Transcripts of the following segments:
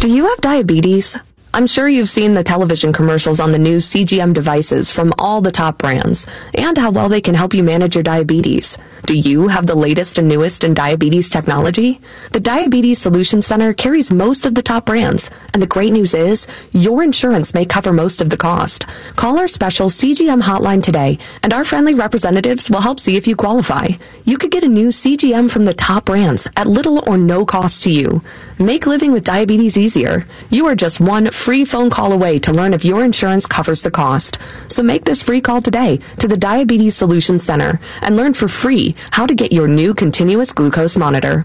Do you have diabetes? I'm sure you've seen the television commercials on the new CGM devices from all the top brands and how well they can help you manage your diabetes. Do you have the latest and newest in diabetes technology? The Diabetes Solutions Center carries most of the top brands, and the great news is your insurance may cover most of the cost. Call our special CGM hotline today, and our friendly representatives will help see if you qualify. You could get a new CGM from the top brands at little or no cost to you. Make living with diabetes easier. You are just one free phone call away to learn if your insurance covers the cost. So make this free call today to the Diabetes Solutions Center and learn for free how to get your new continuous glucose monitor.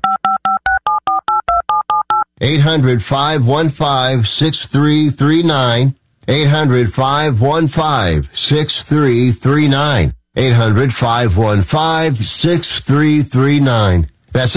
800-515-6339. 800-515-6339. 800-515-6339. That's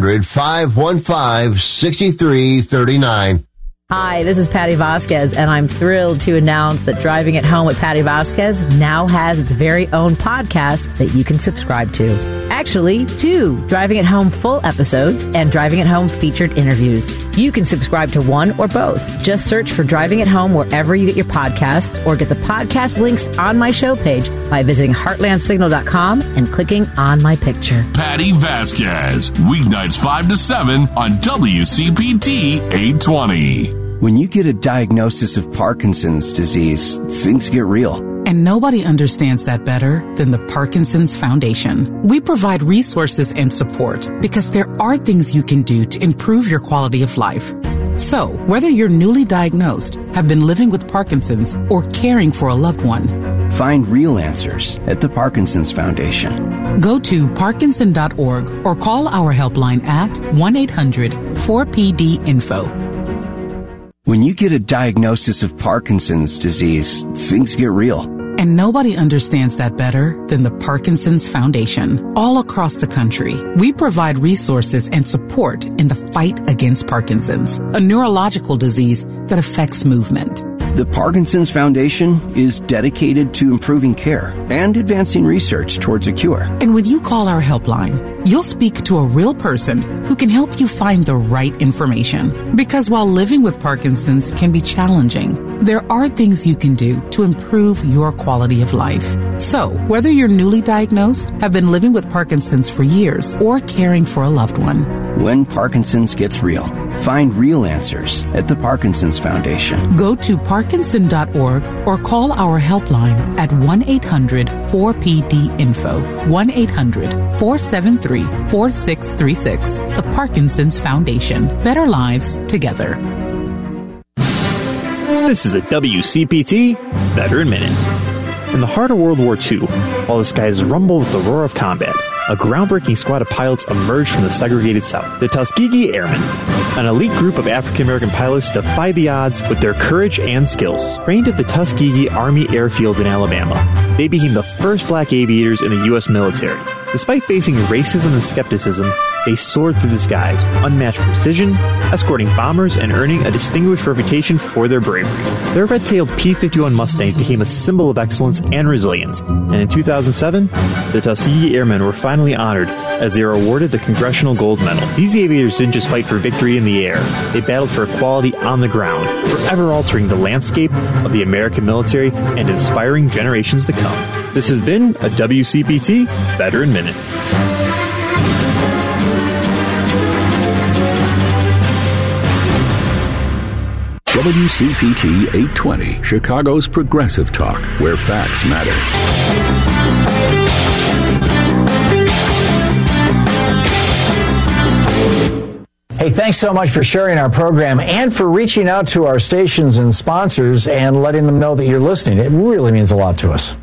800-515-6339. Hi, this is Patty Vasquez, and I'm thrilled to announce that Driving at Home with Patty Vasquez now has its very own podcast that you can subscribe to. Actually, 2 Driving at Home full episodes and Driving at Home featured interviews. You can subscribe to one or both. Just search for Driving at Home wherever you get your podcasts, or get the podcast links on my show page by visiting heartlandsignal.com and clicking on my picture. Patty Vasquez, weeknights 5 to 7 on WCPT 820. When you get a diagnosis of Parkinson's disease, things get real. And nobody understands that better than the Parkinson's Foundation. We provide resources and support because there are things you can do to improve your quality of life. So, whether you're newly diagnosed, have been living with Parkinson's, or caring for a loved one, find real answers at the Parkinson's Foundation. Go to parkinson.org or call our helpline at 1-800-4PD-INFO. When you get a diagnosis of Parkinson's disease, things get real. And nobody understands that better than the Parkinson's Foundation. All across the country, we provide resources and support in the fight against Parkinson's, a neurological disease that affects movement. The Parkinson's Foundation is dedicated to improving care and advancing research towards a cure. And when you call our helpline, you'll speak to a real person who can help you find the right information. Because while living with Parkinson's can be challenging, there are things you can do to improve your quality of life. So, whether you're newly diagnosed, have been living with Parkinson's for years, or caring for a loved one, when Parkinson's gets real, find real answers at the Parkinson's Foundation. Go to parkinson.org or call our helpline at 1-800-4PD-INFO, 1-800-473-4636. The Parkinson's Foundation. Better lives together. This is a WCPT Veteran Minute. In the heart of World War II, while the skies rumbled with the roar of combat, a groundbreaking squad of pilots emerged from the segregated South, the Tuskegee Airmen. An elite group of African-American pilots defied the odds with their courage and skills. Trained at the Tuskegee Army Airfields in Alabama, they became the first black aviators in the U.S. military. Despite facing racism and skepticism, they soared through the skies with unmatched precision, escorting bombers and earning a distinguished reputation for their bravery. Their red-tailed P-51 Mustangs became a symbol of excellence and resilience, and in 2007, the Tuskegee Airmen were finally honored as they were awarded the Congressional Gold Medal. These aviators didn't just fight for victory in the air, they battled for equality on the ground, forever altering the landscape of the American military and inspiring generations to come. This has been a WCPT Veteran Minute. WCPT 820, Chicago's progressive talk, where facts matter. Hey, thanks so much for sharing our program and for reaching out to our stations and sponsors and letting them know that you're listening. It really means a lot to us.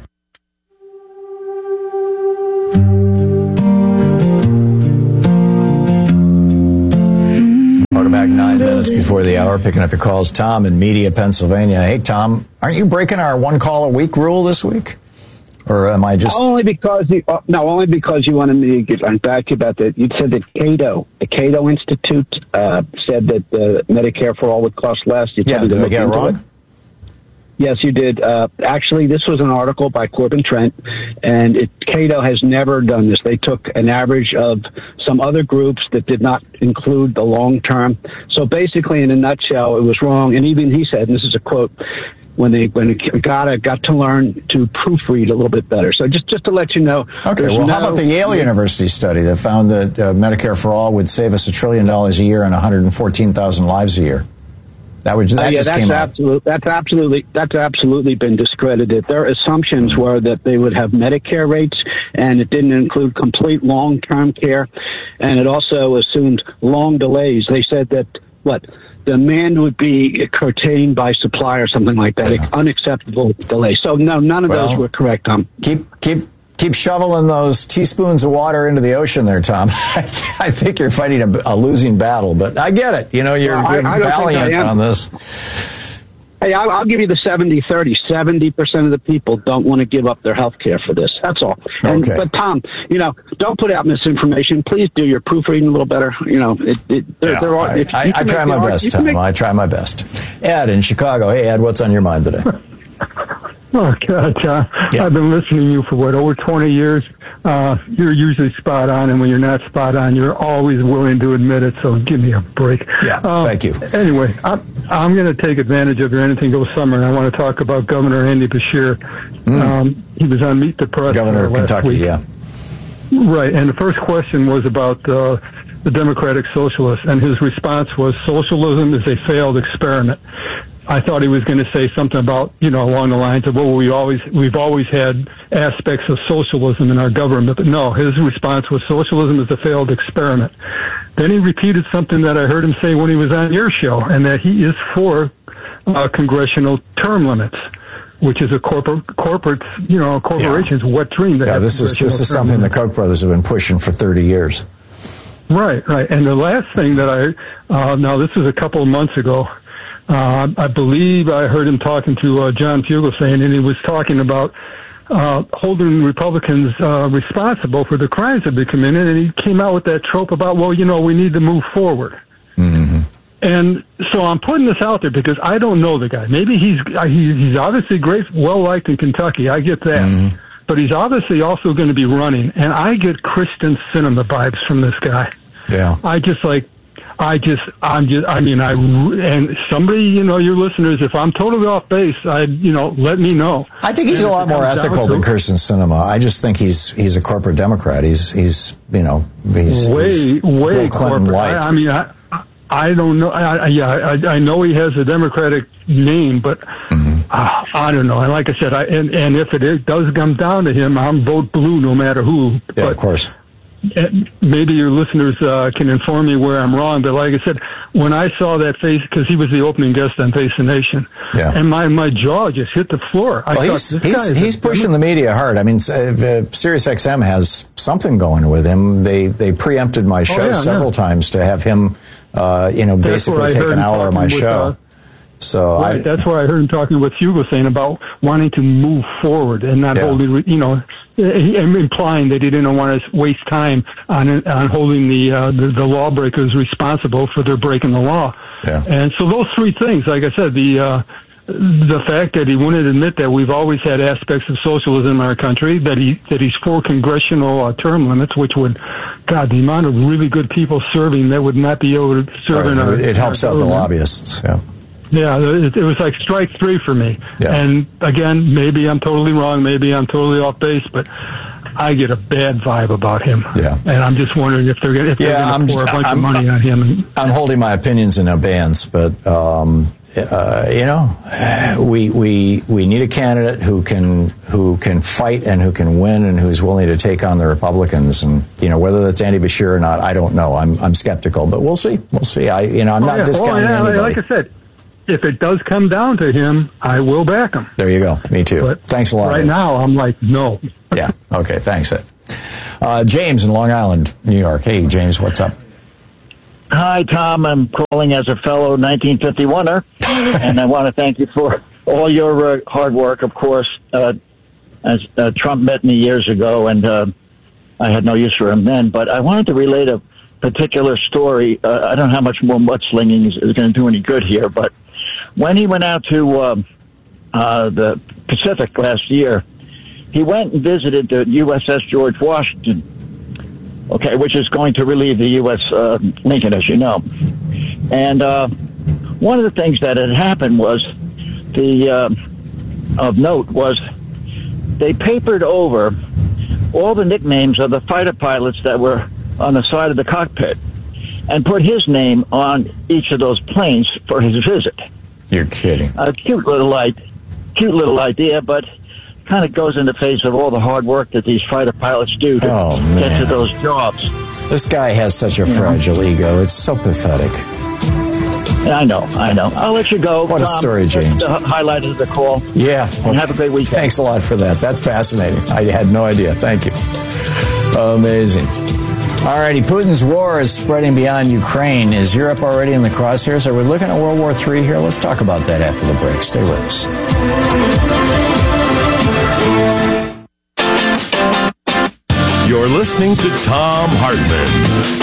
Welcome back 9 minutes before the hour, picking up your calls. Tom in Media, Pennsylvania. Hey, Tom, aren't you breaking our one call a week rule this week? Or am I just... Only because you wanted me to get back to you about that. You said that the Cato Institute said that Medicare for All would cost less. Did I get it wrong? Yes, you did. Actually, this was an article by Corbin Trent, and Cato has never done this. They took an average of some other groups that did not include the long term. So basically, in a nutshell, it was wrong. And even he said, and this is a quote, when got to learn to proofread a little bit better. So just to let you know. Okay, well, how about the Yale University study that found that Medicare for All would save us $1 trillion a year and 114,000 lives a year? That's absolutely been discredited. Their assumptions were that they would have Medicare rates, and it didn't include complete long-term care, and it also assumed long delays. They said that demand would be curtailed by supply or something like that. Yeah. Unacceptable delay. So no, none of those were correct, Tom. Keep shoveling those teaspoons of water into the ocean there, Tom. I think you're fighting a losing battle, but I get it. You're valiant on this. Hey, I'll give you the 70-30. 70% of the people don't want to give up their health care for this. That's all. Okay. But, Tom, don't put out misinformation. Please do your proofreading a little better. I try my best, Tom. I try my best. Ed in Chicago. Hey, Ed, what's on your mind today? Oh, God, John. Yeah. I've been listening to you for, over 20 years. You're usually spot on, and when you're not spot on, you're always willing to admit it, so give me a break. Yeah, thank you. Anyway, I'm going to take advantage of your Anything Goes summer, and I want to talk about Governor Andy Beshear. He was on Meet the Press Governor of Kentucky, week. Yeah. Right, and the first question was about the Democratic Socialists, and his response was, socialism is a failed experiment. I thought he was going to say something about, along the lines of, we've always had aspects of socialism in our government. But no, his response was socialism is a failed experiment. Then he repeated something that I heard him say when he was on your show, and that he is for congressional term limits, which is a corporation's wet dream. This is something the Koch brothers have been pushing for 30 years. Right. And the last thing that now this was a couple of months ago, I believe I heard him talking to John Fugelsang, and he was talking about holding Republicans responsible for the crimes that they committed, and he came out with that trope about, we need to move forward. Mm-hmm. And so I'm putting this out there because I don't know the guy. Maybe he's obviously great, well-liked in Kentucky. I get that. Mm-hmm. But he's obviously also going to be running, and I get Kristen Sinema vibes from this guy. Yeah. And somebody, your listeners, if I'm totally off base, let me know. I think he's a lot more ethical than Kirsten Sinema. I just think he's a corporate Democrat. He's way Bill Clinton light. I don't know. I know he has a Democratic name, but I don't know. And like I said, and if it does come down to him, I'm vote blue no matter who. Yeah, of course. Maybe your listeners can inform me where I'm wrong, but like I said, when I saw that face, because he was the opening guest on Face the Nation, and my jaw just hit the floor. He's pushing the media hard. Sirius XM has something going with him. They preempted my show several times to have him, basically take an hour of my show. That's where I heard him talking with Fugelsang about wanting to move forward and not holding, implying that he didn't want to waste time on holding the lawbreakers responsible for their breaking the law. Yeah. And so those three things, like I said, the fact that he wouldn't admit that we've always had aspects of socialism in our country, that he's for congressional term limits, which would, God, the amount of really good people serving that would not be able to serve in our it helps out the lobbyists. Yeah. Yeah, it was like strike three for me. Yeah. And again, maybe I'm totally wrong, maybe I'm totally off base, but I get a bad vibe about him. Yeah. And I'm just wondering if they're going to pour a bunch of money on him. I'm holding my opinions in abeyance, but we need a candidate who can fight and who can win and who's willing to take on the Republicans. And whether that's Andy Beshear or not, I don't know. I'm skeptical, but we'll see. I'm not discounting anybody. Like I said, if it does come down to him, I will back him. There you go. Me too. But thanks a lot. Right now, I'm like, no. Yeah. Okay. Thanks, Ed. James in Long Island, New York. Hey, James, what's up? Hi, Tom. I'm calling as a fellow 1951er, and I want to thank you for all your hard work, of course. As Trump met me years ago, and I had no use for him then, but I wanted to relate a particular story. I don't know how much more mudslinging is going to do any good here, but when he went out to the Pacific last year. He went and visited the USS George Washington, okay, which is going to relieve the U.S. Lincoln, as you know. And one of the things that had happened was of note was they papered over all the nicknames of the fighter pilots that were on the side of the cockpit and put his name on each of those planes for his visit. You're kidding. A cute little idea, but kind of goes in the face of all the hard work that these fighter pilots do to get to those jobs. This guy has such a fragile ego. It's so pathetic. I know. I'll let you go. What a story, James. The highlight of the call. Yeah. And have a great weekend. Thanks a lot for that. That's fascinating. I had no idea. Thank you. Amazing. All righty. Putin's war is spreading beyond Ukraine. Is Europe already in the crosshairs? Are we looking at World War III here? Let's talk about that after the break. Stay with us. You're listening to Thom Hartmann.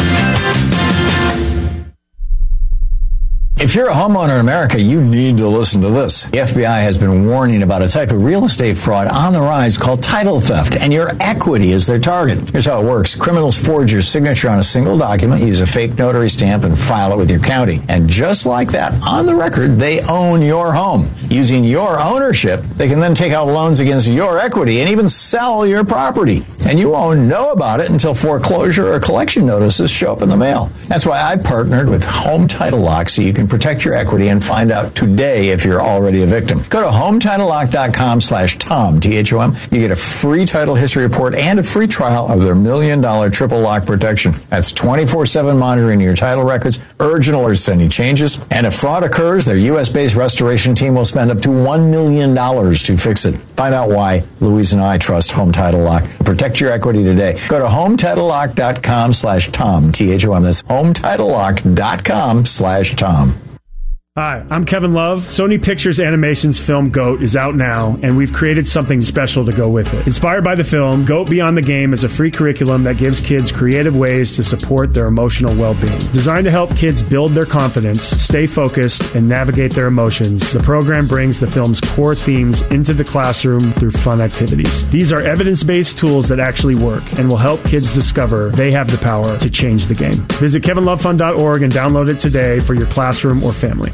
If you're a homeowner in America, you need to listen to this. The FBI has been warning about a type of real estate fraud on the rise called title theft, and your equity is their target. Here's how it works. Criminals forge your signature on a single document, use a fake notary stamp, and file it with your county. And just like that, on the record, they own your home. Using your ownership, they can then take out loans against your equity and even sell your property. And you won't know about it until foreclosure or collection notices show up in the mail. That's why I partnered with Home Title Lock so you can protect your equity and find out today if you're already a victim. Go to HometitleLock.com/Tom, T-H-O-M. You get a free title history report and a free trial of their $1 million triple lock protection. That's 24/7 monitoring your title records, urgent alerts to any changes, and if fraud occurs, their U.S.-based restoration team will spend up to $1 million to fix it. Find out why Louise and I trust Home Title Lock. Protect your equity today. Go to HometitleLock.com/Tom, T-H-O-M. That's HometitleLock.com/Tom. Hi, I'm Kevin Love. Sony Pictures Animation's film GOAT is out now, and we've created something special to go with it. Inspired by the film, GOAT Beyond the Game is a free curriculum that gives kids creative ways to support their emotional well-being. Designed to help kids build their confidence, stay focused, and navigate their emotions, the program brings the film's core themes into the classroom through fun activities. These are evidence-based tools that actually work and will help kids discover they have the power to change the game. Visit kevinlovefund.org and download it today for your classroom or family.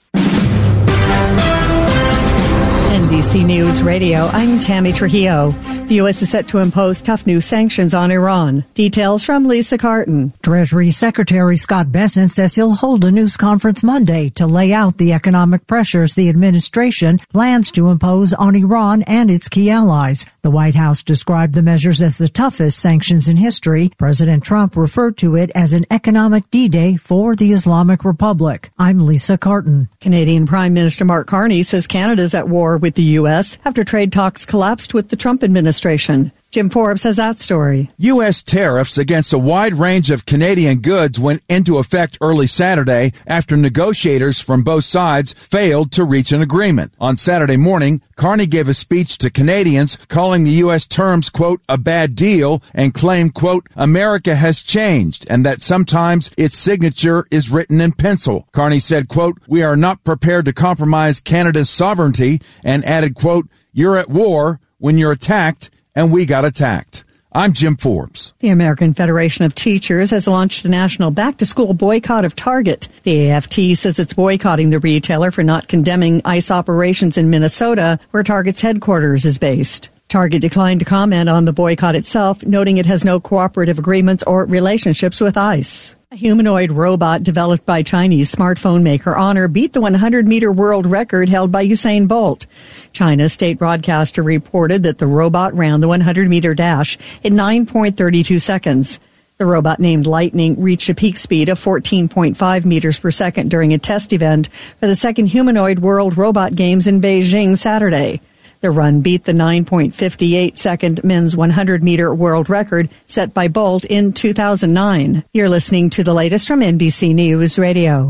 NBC News Radio, I'm Tammy Trujillo. The U.S. is set to impose tough new sanctions on Iran. Details from Lisa Carton. Treasury Secretary Scott Bessent says he'll hold a news conference Monday to lay out the economic pressures the administration plans to impose on Iran and its key allies. The White House described the measures as the toughest sanctions in history. President Trump referred to it as an economic D-Day for the Islamic Republic. I'm Lisa Carton. Canadian Prime Minister Mark Carney says Canada's at war with the U.S. after trade talks collapsed with the Trump administration. Jim Forbes has that story. U.S. tariffs against a wide range of Canadian goods went into effect early Saturday after negotiators from both sides failed to reach an agreement. On Saturday morning, Carney gave a speech to Canadians calling the U.S. terms, quote, a bad deal, and claimed, quote, America has changed and that sometimes its signature is written in pencil. Carney said, quote, we are not prepared to compromise Canada's sovereignty, and added, quote, you're at war when you're attacked, and we got attacked. I'm Jim Forbes. The American Federation of Teachers has launched a national back-to-school boycott of Target. The AFT says it's boycotting the retailer for not condemning ICE operations in Minnesota, where Target's headquarters is based. Target declined to comment on the boycott itself, noting it has no cooperative agreements or relationships with ICE. A humanoid robot developed by Chinese smartphone maker Honor beat the 100-meter world record held by Usain Bolt. China's state broadcaster reported that the robot ran the 100-meter dash in 9.32 seconds. The robot named Lightning reached a peak speed of 14.5 meters per second during a test event for the second humanoid World Robot Games in Beijing Saturday. The run beat the 9.58-second men's 100-meter world record set by Bolt in 2009. You're listening to the latest from NBC News Radio.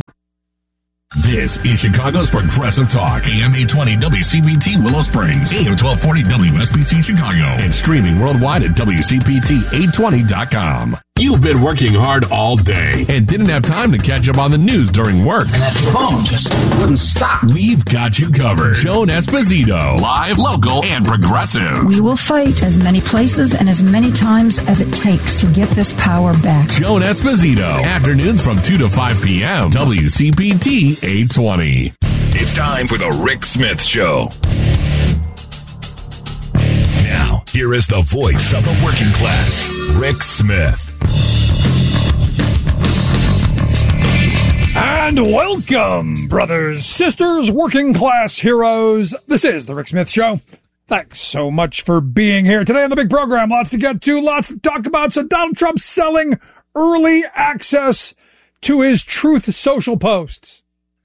This is Chicago's Progressive Talk, AM 820 WCPT Willow Springs, AM 1240 WSBC Chicago, and streaming worldwide at WCPT820.com. You've been working hard all day and didn't have time to catch up on the news during work. And that phone just wouldn't stop. We've got you covered. Joan Esposito, live, local, and progressive. We will fight as many places and as many times as it takes to get this power back. Joan Esposito, afternoons from 2 to 5 p.m. WCPT 820. It's time for the Rick Smith Show. Now, here is the voice of the working class, Rick Smith. And welcome, brothers, sisters, working class heroes. This is the Rick Smith Show. Thanks so much for being here today on the big program. Lots to get to, lots to talk about. So Donald Trump selling early access to his Truth Social posts.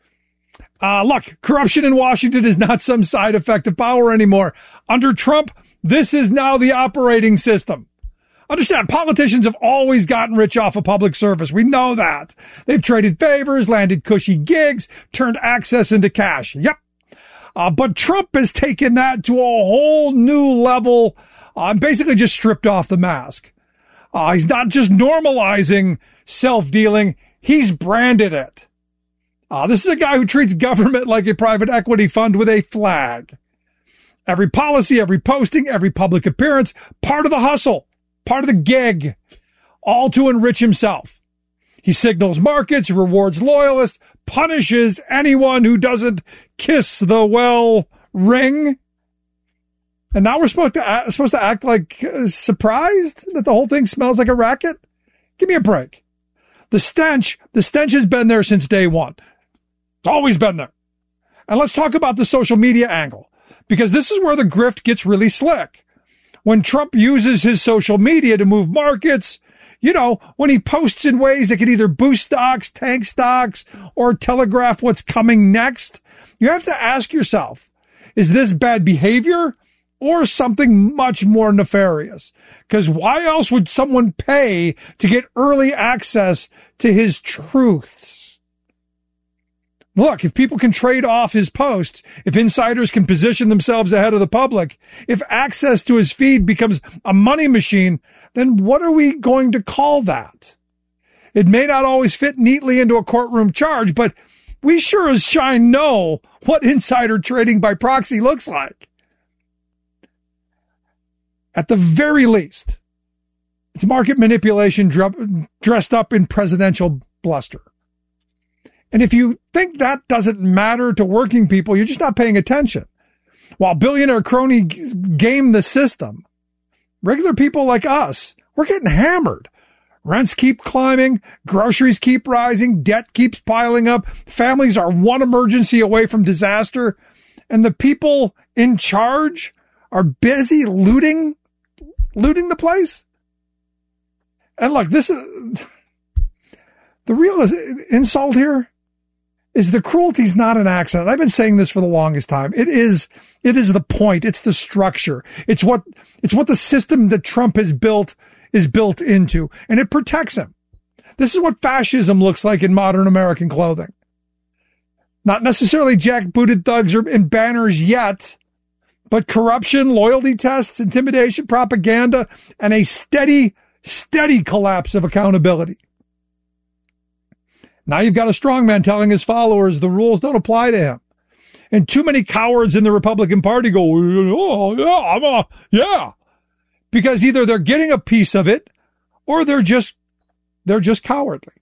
Look, corruption in Washington is not some side effect of power anymore. Under Trump, this is now the operating system. Understand, politicians have always gotten rich off of public service. We know that. They've traded favors, landed cushy gigs, turned access into cash. Yep. But Trump has taken that to a whole new level and basically just stripped off the mask. He's not just normalizing self-dealing, he's branded it. This is a guy who treats government like a private equity fund with a flag. Every policy, every posting, every public appearance, part of the hustle, part of the gig, all to enrich himself. He signals markets, rewards loyalists, punishes anyone who doesn't kiss the well ring. And now we're supposed to act like surprised that the whole thing smells like a racket? Give me a break. The stench has been there since day one. It's always been there. And let's talk about the social media angle, because this is where the grift gets really slick. When Trump uses his social media to move markets, you know, when he posts in ways that can either boost stocks, tank stocks, or telegraph what's coming next, you have to ask yourself, is this bad behavior or something much more nefarious? Because why else would someone pay to get early access to his truths? Look, if people can trade off his posts, if insiders can position themselves ahead of the public, if access to his feed becomes a money machine, then what are we going to call that? It may not always fit neatly into a courtroom charge, but we sure as shine know what insider trading by proxy looks like. At the very least, it's market manipulation dressed up in presidential bluster. And if you think that doesn't matter to working people, you're just not paying attention. While billionaire crony game the system, regular people like us, we're getting hammered. Rents keep climbing, groceries keep rising, debt keeps piling up, families are one emergency away from disaster, and the people in charge are busy looting the place. And look, this is the real insult here. Is the cruelty's not an accident. I've been saying this for the longest time. It is the point. It's the structure. It's what the system that Trump has built is built into, and it protects him. This is what fascism looks like in modern American clothing. Not necessarily jackbooted thugs or in banners yet, but corruption, loyalty tests, intimidation, propaganda, and a steady collapse of accountability. Now you've got a strongman telling his followers the rules don't apply to him. And too many cowards in the Republican Party go, oh, yeah. Because either they're getting a piece of it or they're just cowardly.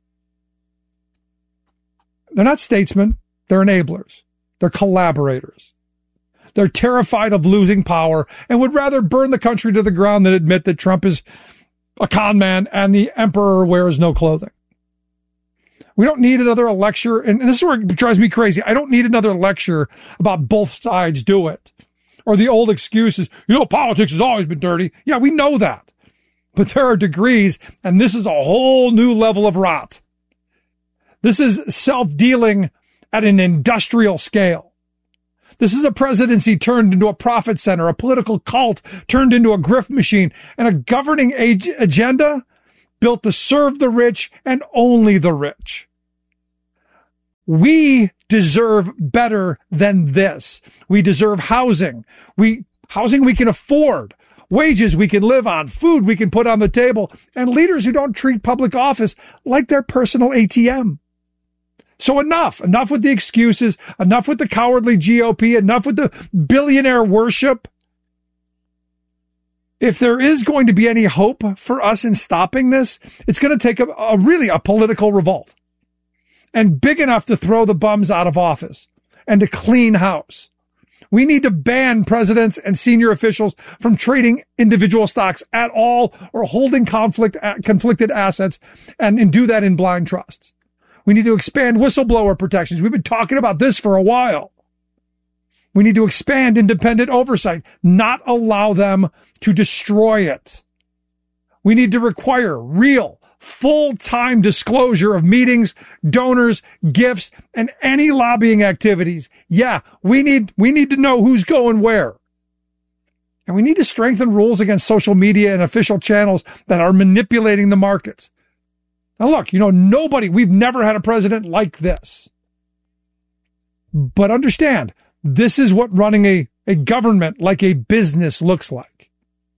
They're not statesmen. They're enablers. They're collaborators. They're terrified of losing power and would rather burn the country to the ground than admit that Trump is a con man and the emperor wears no clothing. We don't need another lecture, and this is where it drives me crazy. I don't need another lecture about both sides do it. Or the old excuses, politics has always been dirty. Yeah, we know that. But there are degrees, and this is a whole new level of rot. This is self-dealing at an industrial scale. This is a presidency turned into a profit center, a political cult turned into a grift machine, and a governing agenda built to serve the rich and only the rich. We deserve better than this. We deserve housing. Housing we can afford. wages we can live on, food we can put on the table, and leaders who don't treat public office like their personal ATM. So enough with the excuses, enough with the cowardly GOP, enough with the billionaire worship. If there is going to be any hope for us in stopping this, it's going to take a political revolt, and big enough to throw the bums out of office and to clean house. We need to ban presidents and senior officials from trading individual stocks at all or holding conflicted assets and do that in blind trusts. We need to expand whistleblower protections. We've been talking about this for a while. We need to expand independent oversight, not allow them to destroy it. We need to require real, full-time disclosure of meetings, donors, gifts, and any lobbying activities. Yeah, we need to know who's going where. And we need to strengthen rules against social media and official channels that are manipulating the markets. Now look, we've never had a president like this. But understand, this is what running a government like a business looks like.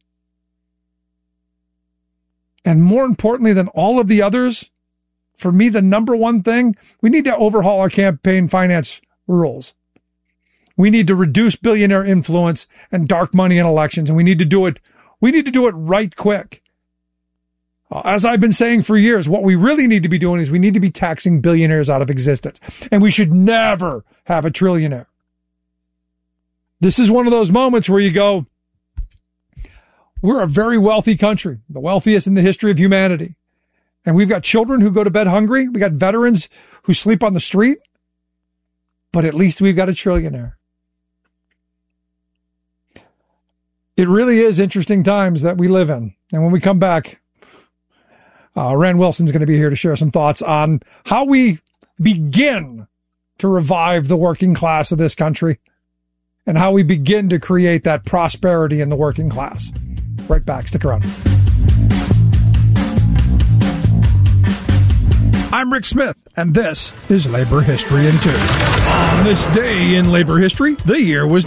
And more importantly than all of the others, for me, the number one thing, we need to overhaul our campaign finance rules. We need to reduce billionaire influence and dark money in elections, and we need to do it right quick. As I've been saying for years, what we really need to be doing is we need to be taxing billionaires out of existence, and we should never have a trillionaire. This is one of those moments where you go, we're a very wealthy country, the wealthiest in the history of humanity. And we've got children who go to bed hungry. We got veterans who sleep on the street. But at least we've got a trillionaire. It really is interesting times that we live in. And when we come back, Rand Wilson's going to be here to share some thoughts on how we begin to revive the working class of this country and how we begin to create that prosperity in the working class. Right back. Stick around. I'm Rick Smith, and this is Labor History in 2. On this day in labor history, the year was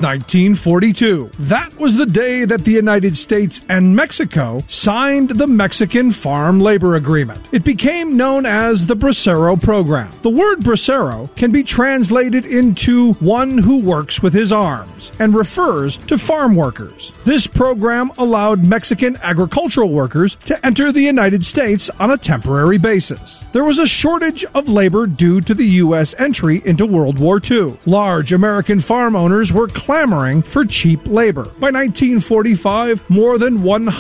1942. That was the day that the United States and Mexico signed the Mexican Farm Labor Agreement. It became known as the Bracero Program. The word bracero can be translated into one who works with his arms and refers to farm workers. This program allowed Mexican agricultural workers to enter the United States on a temporary basis. There was a shortage of labor due to the U.S. entry into World War II. Large American farm owners were clamoring for cheap labor. By 1945, more than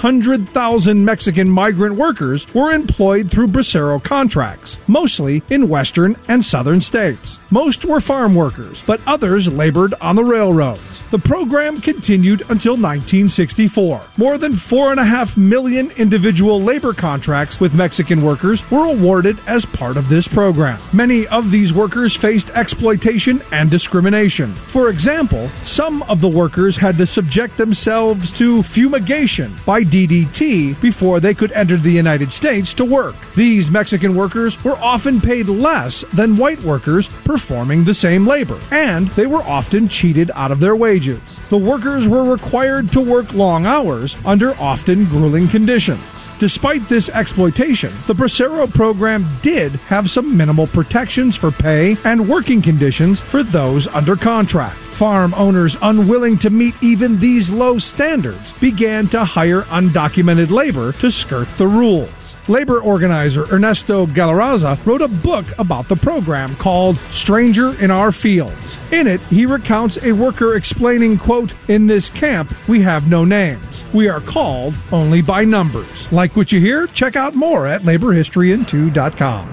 100,000 Mexican migrant workers were employed through bracero contracts, mostly in western and southern states. Most were farm workers, but others labored on the railroads. The program continued until 1964. More than 4.5 million individual labor contracts with Mexican workers were awarded as part of this program. Many of these workers faced exploitation and discrimination. For example, some of the workers had to subject themselves to fumigation by DDT before they could enter the United States to work. These Mexican workers were often paid less than white workers performing the same labor, and they were often cheated out of their wages. The workers were required to work long hours under often grueling conditions. Despite this exploitation, the Bracero program did have some minimal protections for pay and working conditions for those under contract. Farm owners unwilling to meet even these low standards began to hire undocumented labor to skirt the rules. Labor organizer Ernesto Galarraza wrote a book about the program called Stranger in Our Fields. In it, he recounts a worker explaining, quote, "In this camp, we have no names. We are called only by numbers." Like what you hear? Check out more at laborhistoryin2.com.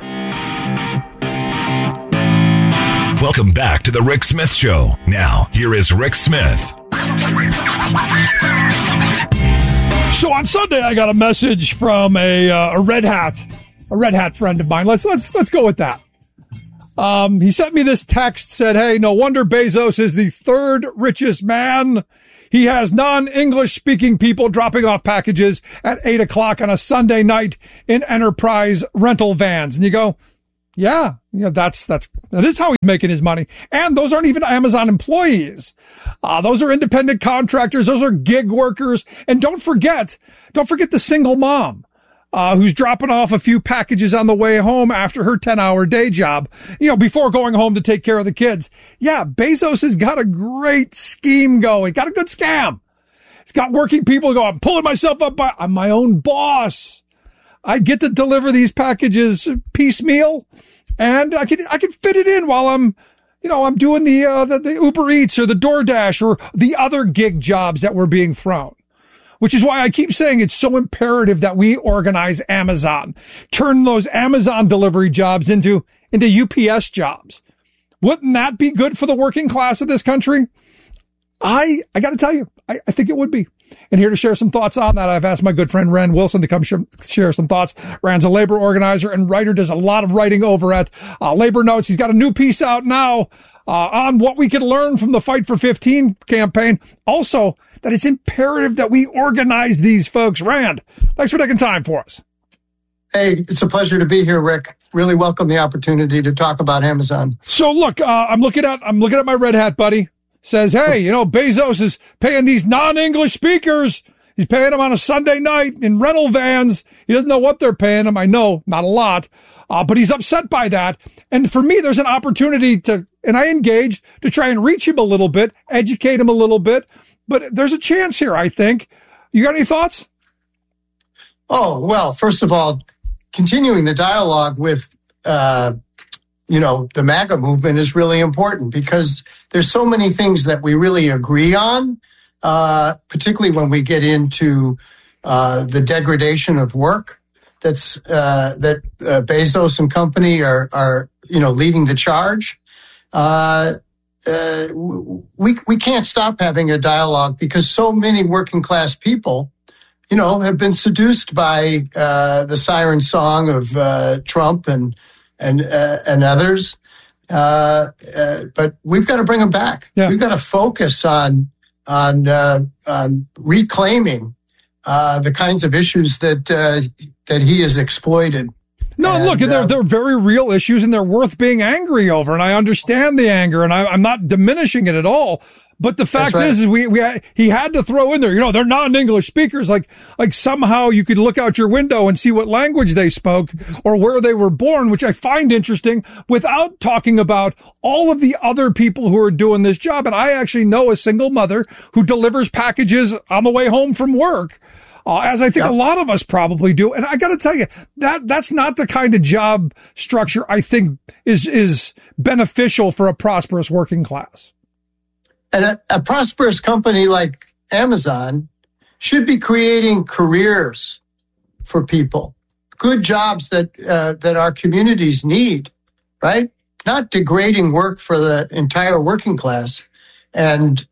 Welcome back to the Rick Smith Show. Now, here is Rick Smith. So on Sunday, I got a message from a Red Hat friend of mine. Let's go with that. He sent me this text, said, "Hey, no wonder Bezos is the third richest man. He has non-English speaking people dropping off packages at 8 o'clock on a Sunday night in Enterprise rental vans." And you go, Yeah, that is how he's making his money. And those aren't even Amazon employees. Those are independent contractors. Those are gig workers. And don't forget the single mom, who's dropping off a few packages on the way home after her 10-hour day job, before going home to take care of the kids. Yeah, Bezos has got a great scheme going, got a good scam. He's got working people who go, I'm pulling myself up I'm my own boss. I get to deliver these packages piecemeal, and I can fit it in while I'm doing the Uber Eats or the DoorDash or the other gig jobs that were being thrown. Which is why I keep saying it's so imperative that we organize Amazon, turn those Amazon delivery jobs into UPS jobs. Wouldn't that be good for the working class of this country? I got to tell you, I think it would be. And here to share some thoughts on that, I've asked my good friend Ren Wilson to come share some thoughts. Ren's a labor organizer and writer, does a lot of writing over at Labor Notes. He's got a new piece out now on what we can learn from the Fight for 15 campaign. Also, that it's imperative that we organize these folks. Rand, thanks for taking time for us. Hey, it's a pleasure to be here, Rick. Really welcome the opportunity to talk about Amazon. So look, I'm looking at my red hat buddy. Says, hey, Bezos is paying these non-English speakers. He's paying them on a Sunday night in rental vans. He doesn't know what they're paying him. I know, not a lot, but he's upset by that. And for me, there's an opportunity and I engaged to try and reach him a little bit, educate him a little bit. But there's a chance here, I think. You got any thoughts? Oh, well, first of all, continuing the dialogue with, the MAGA movement is really important because there's so many things that we really agree on, particularly when we get into the degradation of work that Bezos and company are leading the charge. We can't stop having a dialogue because so many working class people, have been seduced by the siren song of Trump and others. But we've got to bring them back. Yeah. We've got to focus on reclaiming the kinds of issues that he has exploited. No, look, they're very real issues and they're worth being angry over. And I understand the anger and I'm not diminishing it at all. But the fact is he had to throw in there, they're non-English speakers. Like somehow you could look out your window and see what language they spoke or where they were born, which I find interesting without talking about all of the other people who are doing this job. And I actually know a single mother who delivers packages on the way home from work. As I think a lot of us probably do. And I got to tell you, that's not the kind of job structure I think is beneficial for a prosperous working class. And a prosperous company like Amazon should be creating careers for people, good jobs that our communities need, right? Not degrading work for the entire working class. And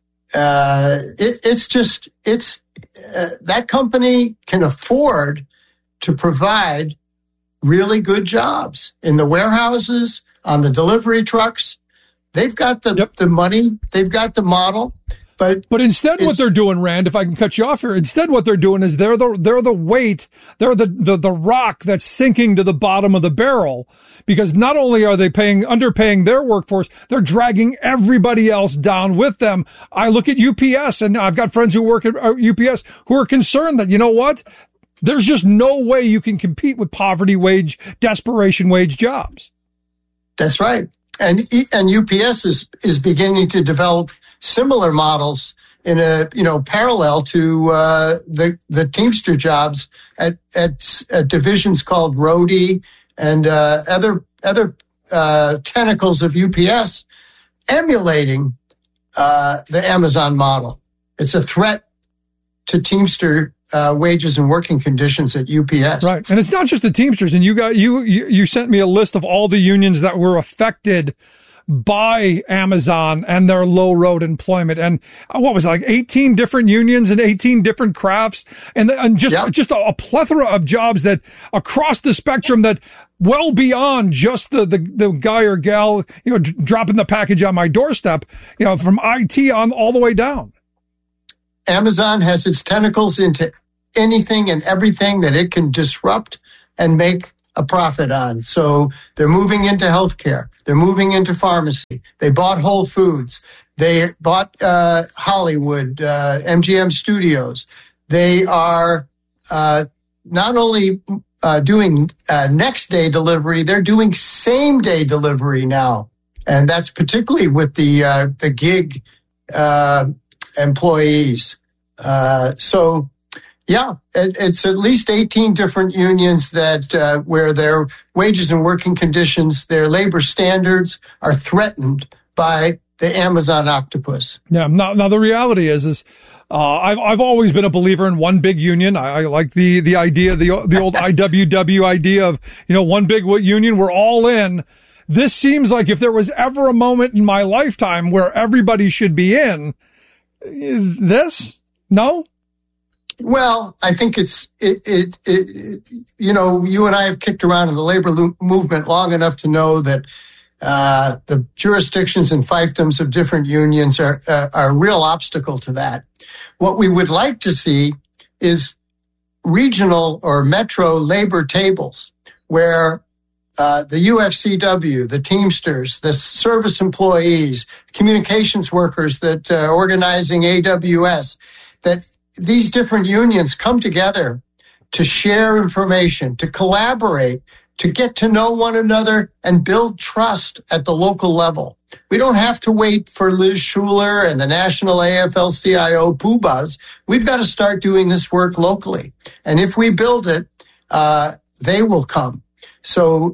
that company can afford to provide really good jobs in the warehouses, on the delivery trucks. They've got the money, they've got the model, but instead what they're doing, Rand, if I can cut you off here, instead what they're doing is they're the weight, they're the rock that's sinking to the bottom of the barrel, because not only are they underpaying their workforce, they're dragging everybody else down with them. I look at UPS, and I've got friends who work at UPS who are concerned that, you know what? There's just no way you can compete with poverty wage, desperation wage jobs. That's right. And UPS is beginning to develop similar models in parallel to the Teamster jobs at divisions called Roadie and other tentacles of UPS, emulating the Amazon model. It's a threat to Teamster wages and working conditions at UPS. Right. And it's not just the Teamsters. And you sent me a list of all the unions that were affected by Amazon and their low road employment. And what was it, like 18 different unions and 18 different crafts and just a plethora of jobs that across the spectrum that well beyond just the guy or gal, dropping the package on my doorstep, from IT on all the way down. Amazon has its tentacles into anything and everything that it can disrupt and make a profit on. So they're moving into healthcare. They're moving into pharmacy. They bought Whole Foods. They bought Hollywood, MGM Studios. They are not only doing next day delivery, they're doing same day delivery now. And that's particularly with the gig employees. So, yeah, it's at least 18 different unions that where their wages and working conditions, their labor standards are threatened by the Amazon octopus. Yeah. Now the reality is I've always been a believer in one big union. I like the idea, the old IWW idea of, one big union. We're all in. This seems like if there was ever a moment in my lifetime where everybody should be in this, no? Well, I think you and I have kicked around in the labor movement long enough to know that the jurisdictions and fiefdoms of different unions are a real obstacle to that. What we would like to see is regional or metro labor tables where the UFCW, the Teamsters, the service employees, communications workers that organizing AWS, that these different unions come together to share information, to collaborate, to get to know one another and build trust at the local level. We don't have to wait for Liz Schuler and the national AFL-CIO poobahs. We've got to start doing this work locally. And if we build it, they will come. So,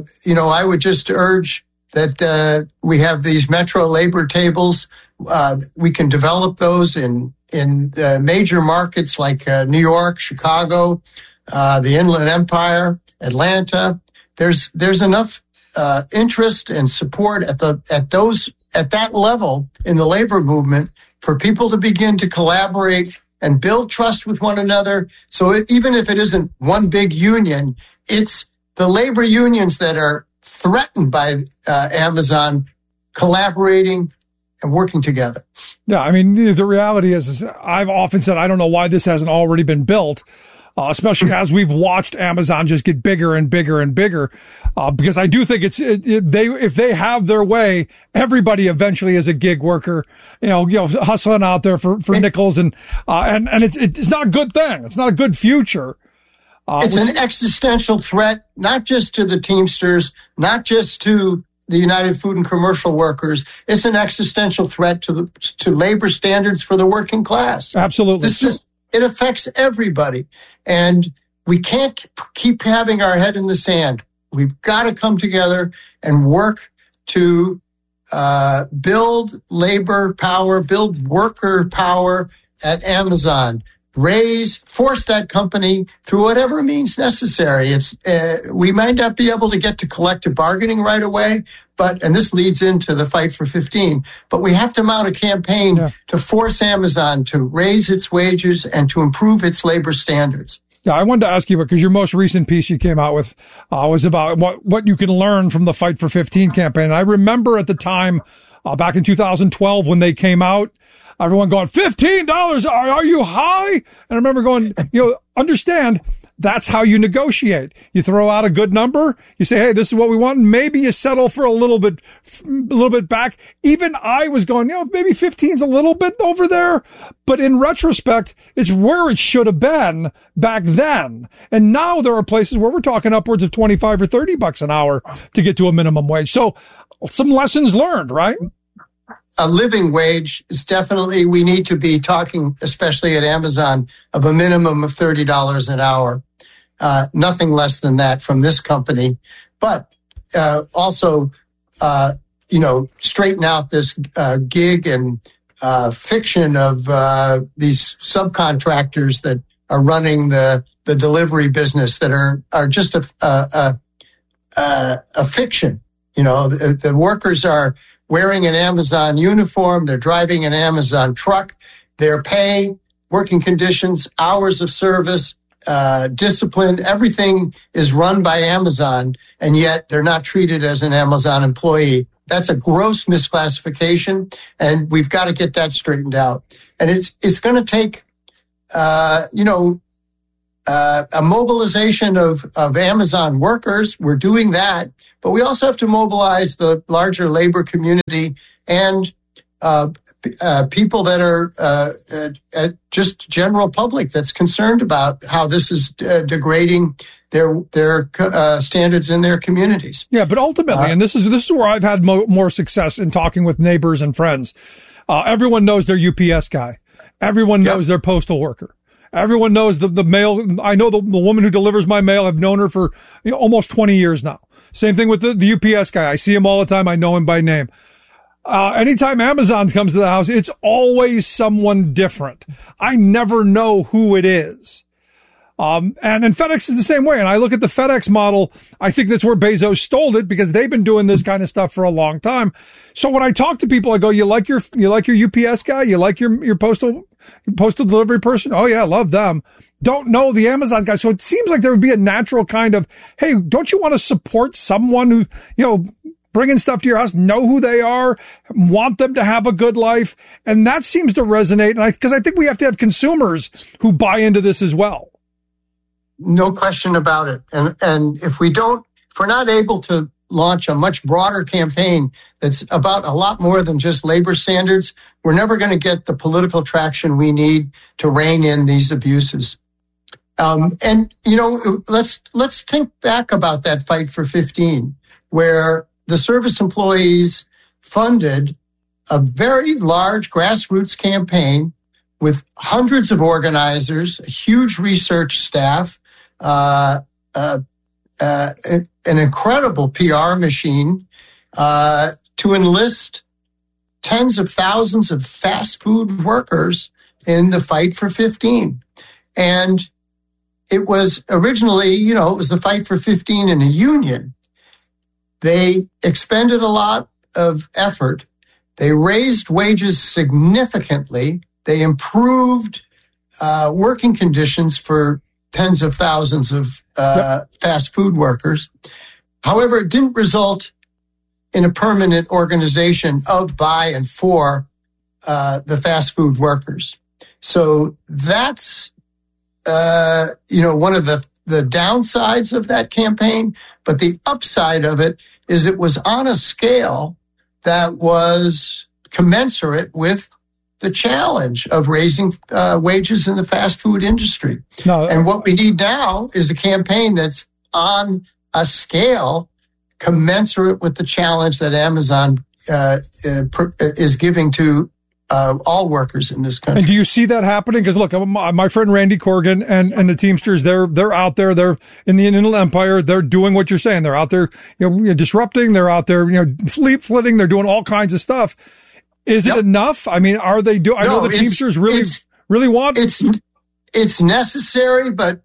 I would just urge that we have these metro labor tables. We can develop those in major markets like New York, Chicago, the Inland Empire, Atlanta. There's enough interest and support at that level in the labor movement for people to begin to collaborate and build trust with one another. So even if it isn't one big union, it's the labor unions that are threatened by Amazon collaborating and working together. Yeah, I mean, the reality is I've often said I don't know why this hasn't already been built, especially as we've watched Amazon just get bigger and bigger and bigger. Because I do think if they have their way, everybody eventually is a gig worker, hustling out there for nickels and it's not a good thing. It's not a good future. It's an existential threat, not just to the Teamsters, not just to the United Food and Commercial Workers. It's an existential threat to labor standards for the working class. Absolutely. It affects everybody. And we can't keep having our head in the sand. We've got to come together and work to build labor power, build worker power at Amazon. Force that company through whatever means necessary. We might not be able to get to collective bargaining right away, and this leads into the fight for 15, but we have to mount a campaign to force Amazon to raise its wages and to improve its labor standards. Yeah, I wanted to ask you, because your most recent piece you came out with was about what you can learn from the Fight for 15 campaign. I remember at the time, back in 2012 when they came out, everyone going, $15, are you high? And I remember going, understand, that's how you negotiate. You throw out a good number. You say, hey, this is what we want. And maybe you settle for a little bit back. Even I was going, maybe 15's a little bit over there. But in retrospect, it's where it should have been back then. And now there are places where we're talking upwards of $25 or $30 an hour to get to a minimum wage. So some lessons learned, right? A living wage is definitely, we need to be talking, especially at Amazon, of a minimum of $30 an hour. Nothing less than that from this company. But also, straighten out this gig and fiction of these subcontractors that are running the delivery business that are just a fiction. The workers are wearing an Amazon uniform, they're driving an Amazon truck, their pay, working conditions, hours of service, discipline, everything is run by Amazon, and yet they're not treated as an Amazon employee. That's a gross misclassification, and we've got to get that straightened out. And it's going to take, a mobilization of Amazon workers. We're doing that, but we also have to mobilize the larger labor community and people that are just general public that's concerned about how this is degrading their standards in their communities. Yeah, but ultimately, and this is where I've had more success in talking with neighbors and friends. Everyone knows their UPS guy. Everyone knows their postal worker. Everyone knows the mail. I know the woman who delivers my mail. I've known her for almost 20 years now. Same thing with the UPS guy. I see him all the time. I know him by name. Anytime Amazon comes to the house, it's always someone different. I never know who it is. And FedEx is the same way. And I look at the FedEx model. I think that's where Bezos stole it because they've been doing this kind of stuff for a long time. So when I talk to people, I go, you like your UPS guy? You like your postal delivery person? Oh yeah, love them. Don't know the Amazon guy. So it seems like there would be a natural kind of, hey, don't you want to support someone who, bringing stuff to your house, know who they are, want them to have a good life. And that seems to resonate. Because I think we have to have consumers who buy into this as well. No question about it. And if we're not able to launch a much broader campaign that's about a lot more than just labor standards, we're never going to get the political traction we need to rein in these abuses. Let's think back about that Fight for 15, where the service employees funded a very large grassroots campaign with hundreds of organizers, a huge research staff, an incredible PR machine, to enlist tens of thousands of fast food workers in the Fight for 15. And it was originally, it was the Fight for 15 in a union. They expended a lot of effort. They raised wages significantly. They improved working conditions for tens of thousands of fast food workers. However, it didn't result in a permanent organization of, by, and for the fast food workers. So that's, one of the downsides of that campaign. But the upside of it is it was on a scale that was commensurate with the challenge of raising wages in the fast food industry. And what we need now is a campaign that's on a scale commensurate with the challenge that Amazon is giving to all workers in this country. And do you see that happening? Because look, my friend Randy Corrigan and the Teamsters, they're out there. They're in the Inland Empire. They're doing what you're saying. They're out there, disrupting. They're out there, fleet flitting. They're doing all kinds of stuff. Is it enough? I mean, are they doing? I know the Teamsters really want. It's necessary, but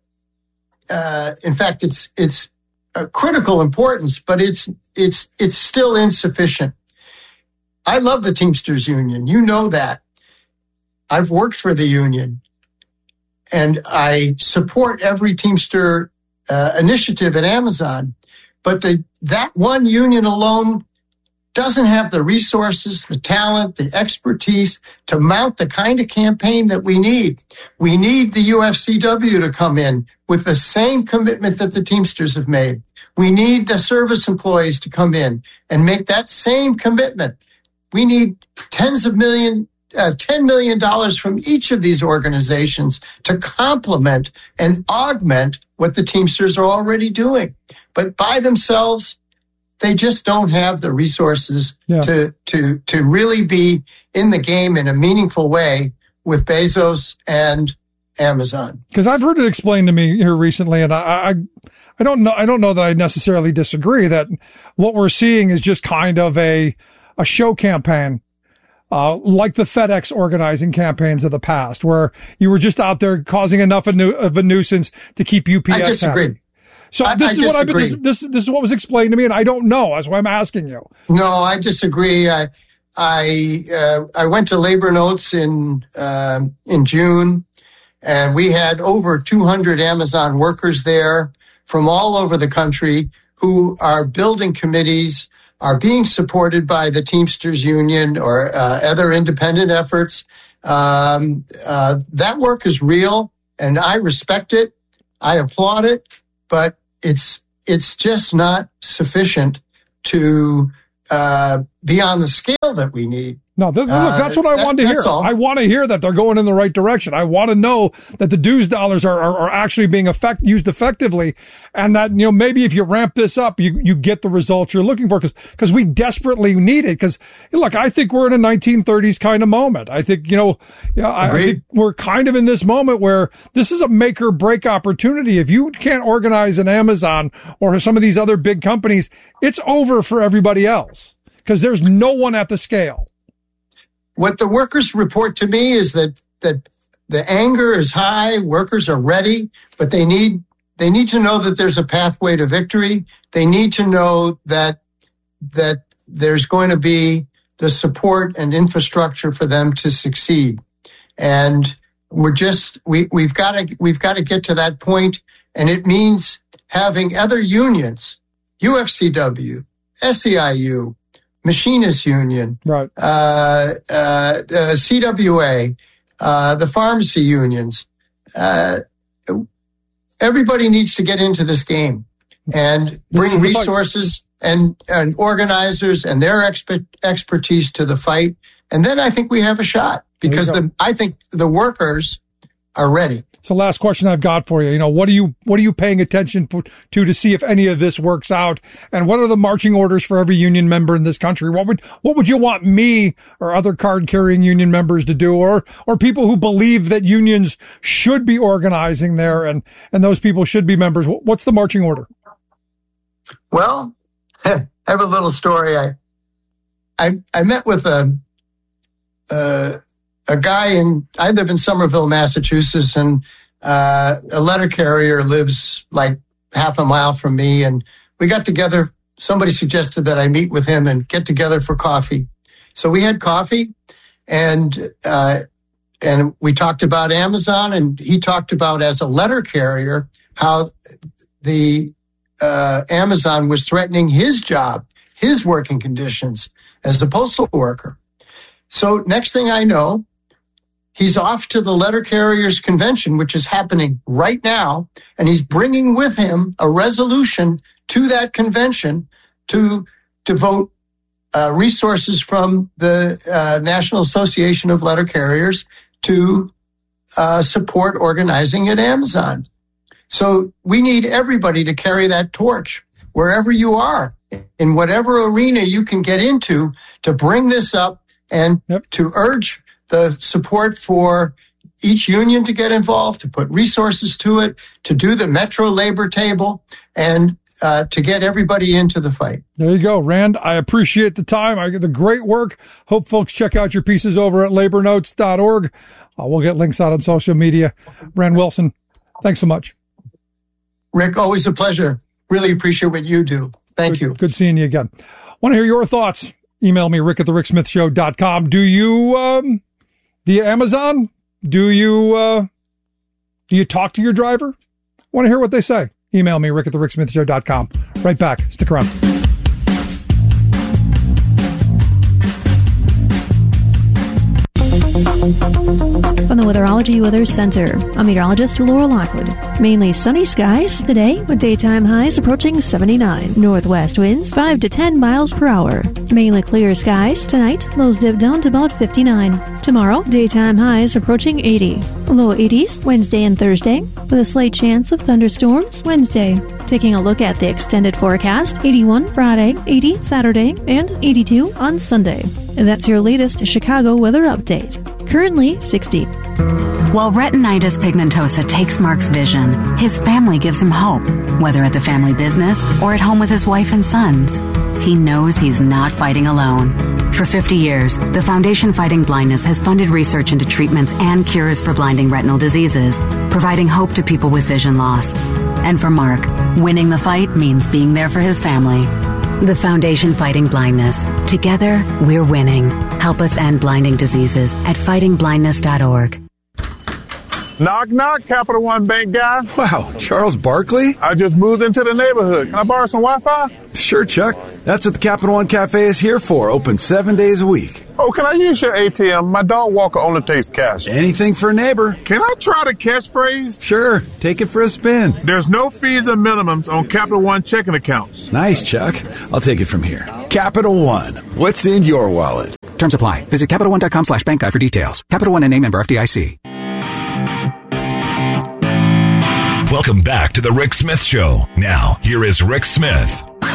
in fact, it's a critical importance. But it's still insufficient. I love the Teamsters Union. You know that. I've worked for the union, and I support every Teamster initiative at Amazon. But that one union alone doesn't have the resources, the talent, the expertise to mount the kind of campaign that we need. We need the UFCW to come in with the same commitment that the Teamsters have made. We need the service employees to come in and make that same commitment. We need $10 million from each of these organizations to complement and augment what the Teamsters are already doing. But by themselves, they just don't have the resources to really be in the game in a meaningful way with Bezos and Amazon. Because I've heard it explained to me here recently, and I don't know that I necessarily disagree that what we're seeing is just kind of a show campaign, like the FedEx organizing campaigns of the past, where you were just out there causing enough of a nuisance to keep UPS I disagree. happy. So this is what was explained to me, and I don't know. That's why I'm asking you. No, I disagree. I went to Labor Notes in June, and we had over 200 Amazon workers there from all over the country who are building committees, are being supported by the Teamsters Union or other independent efforts. That work is real, and I respect it. I applaud it, but it's just not sufficient to be on the scale that we need. No, look, that's what I wanted to hear. I want to hear that they're going in the right direction. I want to know that the dues dollars are actually being used effectively, and that, maybe if you ramp this up, you get the results you're looking for, because we desperately need it. Because look, I think we're in a 1930s kind of moment. I think, I think we're kind of in this moment where this is a make or break opportunity. If you can't organize an Amazon or some of these other big companies, it's over for everybody else, because there's no one at the scale. What the workers report to me is that the anger is high, workers are ready, but they need to know that there's a pathway to victory. They need to know that there's going to be the support and infrastructure for them to succeed. And we've got to get to that point, and it means having other unions, UFCW, SEIU, Machinists Union, right? CWA, the pharmacy unions. Everybody needs to get into this game and bring resources and organizers and their expertise to the fight. And then I think we have a shot, because I think the workers are ready. So last question I've got for you, what are you paying attention to see if any of this works out? And what are the marching orders for every union member in this country? What would you want me or other card carrying union members to do, or people who believe that unions should be organizing there and those people should be members? What's the marching order? Well, I have a little story. I met with a guy I live in Somerville, Massachusetts, and a letter carrier lives like half a mile from me. And we got together. Somebody suggested that I meet with him and get together for coffee. So we had coffee, and we talked about Amazon, and he talked about, as a letter carrier, how the Amazon was threatening his job, his working conditions as a postal worker. So next thing I know, he's off to the letter carriers convention, which is happening right now, and he's bringing with him a resolution to that convention to devote resources from the National Association of Letter Carriers to support organizing at Amazon. So we need everybody to carry that torch wherever you are, in whatever arena you can get into, to bring this up and to urge the support for each union to get involved, to put resources to it, to do the Metro Labor Table, and to get everybody into the fight. There you go, Rand. I appreciate the time. The great work. Hope folks check out your pieces over at labornotes.org. We'll get links out on social media. Rand Wilson, thanks so much. Rick, always a pleasure. Really appreciate what you do. Thank you. Good seeing you again. Want to hear your thoughts? Email me, rick@thericksmithshow.com. Do you Amazon? Do you talk to your driver? Want to hear what they say? Email me, rick@thericksmithshow.com. Right back. Stick around. From the Weatherology Weather Center, I'm meteorologist Laura Lockwood. Mainly sunny skies today, with daytime highs approaching 79. Northwest winds 5 to 10 miles per hour. Mainly clear skies tonight, lows dip down to about 59. Tomorrow, daytime highs approaching 80. Low 80s Wednesday and Thursday, with a slight chance of thunderstorms Wednesday. Taking a look at the extended forecast, 81 Friday, 80 Saturday, and 82 on Sunday. And that's your latest Chicago weather update. Currently 60. While retinitis pigmentosa takes Mark's vision, his family gives him hope, whether at the family business or at home with his wife and sons. He knows he's not fighting alone. For 50 years, the Foundation Fighting Blindness has funded research into treatments and cures for blinding retinal diseases, providing hope to people with vision loss. And for Mark, winning the fight means being there for his family. The Foundation Fighting Blindness. Together, we're winning. Help us end blinding diseases at fightingblindness.org. Knock, knock, Capital One Bank guy. Wow, Charles Barkley? I just moved into the neighborhood. Can I borrow some Wi-Fi? Sure, Chuck. That's what the Capital One Cafe is here for. Open 7 days a week. Oh, can I use your ATM? My dog walker only takes cash. Anything for a neighbor. Can I try the catchphrase? Sure. Take it for a spin. There's no fees and minimums on Capital One checking accounts. Nice, Chuck. I'll take it from here. Capital One. What's in your wallet? Terms apply. Visit CapitalOne.com/bankguy for details. Capital One, N.A. member FDIC. Welcome back to the Rick Smith Show. Now, here is Rick Smith.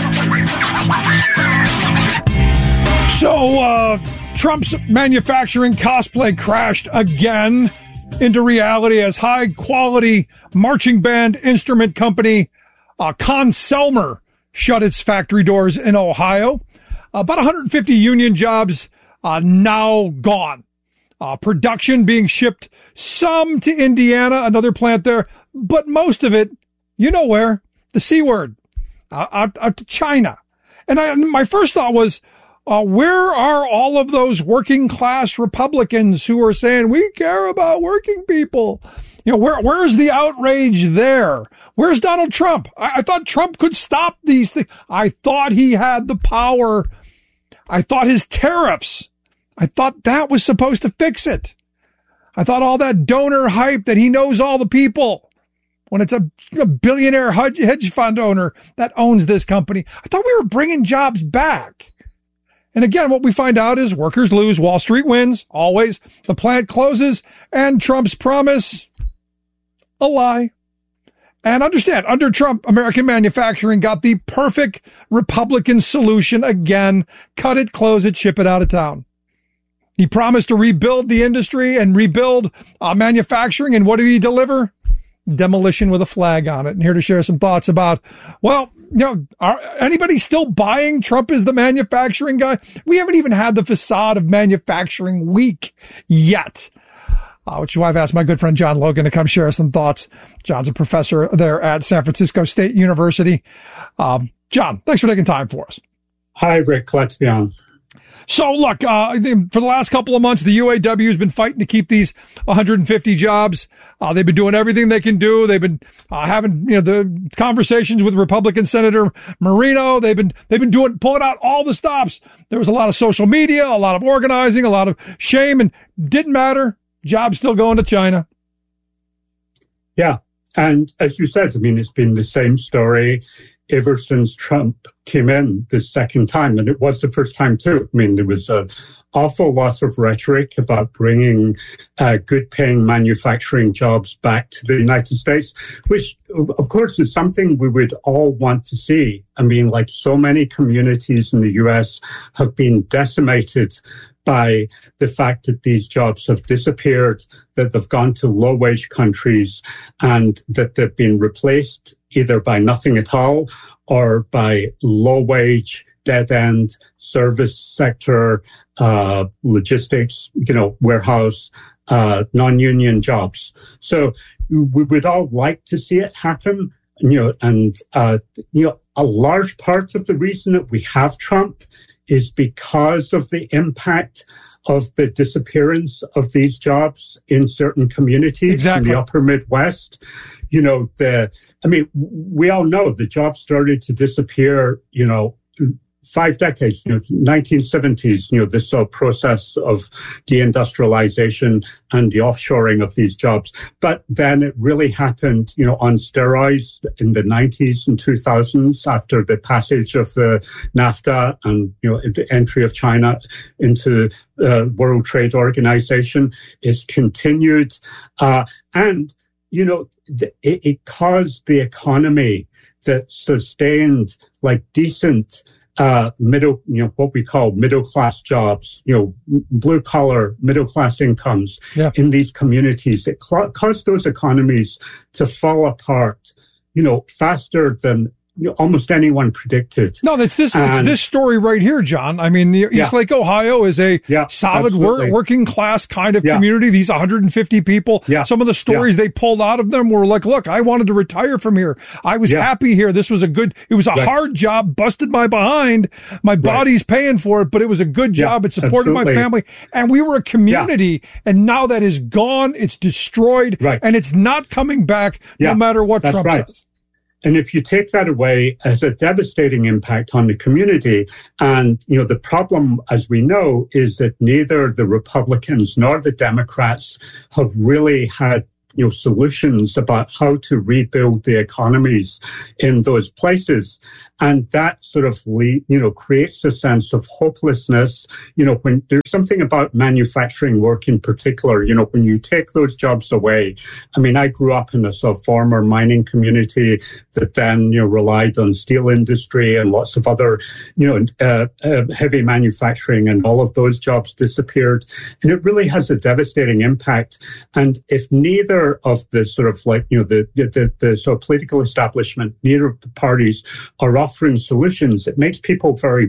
So, Trump's manufacturing cosplay crashed again into reality as high-quality marching band instrument company Conn-Selmer shut its factory doors in Ohio. About 150 union jobs now gone. Production being shipped some to Indiana, another plant there, but most of it, you know where, the C word, out to China. And my first thought was, where are all of those working class Republicans who are saying we care about working people? You know, where's the outrage there? Where's Donald Trump? I thought Trump could stop these things. I thought he had the power. I thought his tariffs, I thought that was supposed to fix it. I thought all that donor hype that he knows all the people when it's a billionaire hedge fund owner that owns this company. I thought we were bringing jobs back. And again, what we find out is workers lose, Wall Street wins, always. The plant closes, and Trump's promise, a lie. And understand, under Trump, American manufacturing got the perfect Republican solution again. Cut it, close it, ship it out of town. He promised to rebuild the industry and rebuild manufacturing, and what did he deliver? Demolition with a flag on it. And here to share some thoughts about, well, you know, are anybody still buying Trump as the manufacturing guy? We haven't even had the facade of manufacturing week yet. Which is why I've asked my good friend John Logan to come share some thoughts. John's a professor there at San Francisco State University. John, thanks for taking time for us. Hi, Rick. Glad to be on. So look, for the last couple of months, the UAW has been fighting to keep these 150 jobs. They've been doing everything they can do. They've been having, the conversations with Republican Senator Marino. They've been pulling out all the stops. There was a lot of social media, a lot of organizing, a lot of shame, and didn't matter. Jobs still going to China. Yeah. And as you said, it's been the same story ever since Trump came in the second time. And it was the first time too. There was an awful lot of rhetoric about bringing good paying manufacturing jobs back to the United States, which of course is something we would all want to see. Like so many communities in the US have been decimated by the fact that these jobs have disappeared, that they've gone to low-wage countries, and that they've been replaced either by nothing at all or by low-wage, dead-end service sector, logistics, warehouse, non-union jobs. So we would all like to see it happen, a large part of the reason that we have Trump is because of the impact of the disappearance of these jobs in certain communities in the upper Midwest. We all know the jobs started to disappear, 5 decades, 1970s, this process of deindustrialization and the offshoring of these jobs. But then it really happened, on steroids in the 90s and 2000s after the passage of the NAFTA and, the entry of China into the World Trade Organization is continued. It caused the economy that sustained decent what we call middle class jobs, blue collar, middle class incomes in these communities. It caused those economies to fall apart, faster than almost anyone predicted. No, it's this story right here, John. I mean, East Lake, Ohio is a solid working class kind of community. These 150 people, some of the stories they pulled out of them were like, look, I wanted to retire from here. I was happy here. This was it was a hard job, busted my behind. My body's paying for it, but it was a good job. It supported my family. And we were a community, and now that is gone. It's destroyed, and it's not coming back no matter what Trump says. And if you take that away, it has a devastating impact on the community. And, the problem, as we know, is that neither the Republicans nor the Democrats have really had solutions about how to rebuild the economies in those places. And that sort of, creates a sense of hopelessness. When there's something about manufacturing work in particular, when you take those jobs away. I mean, I grew up in a sort of former mining community that then, relied on steel industry and lots of other, heavy manufacturing, and all of those jobs disappeared. And it really has a devastating impact. And if neither of the sort of the sort of political establishment, neither of the parties are offering solutions, it makes people very